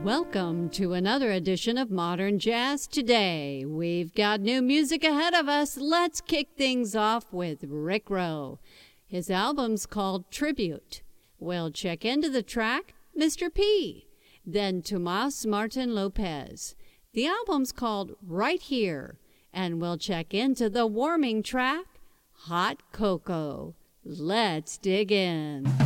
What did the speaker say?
Welcome to another edition of Modern Jazz Today. We've got new music ahead of us. Let's kick things off with Rick Rowe. His album's called Tribute. We'll check into the track, Mr. P. Then Tomas Martin Lopez. The album's called Right Here. And we'll check into the warming track, Hot Cocoa. Let's dig in.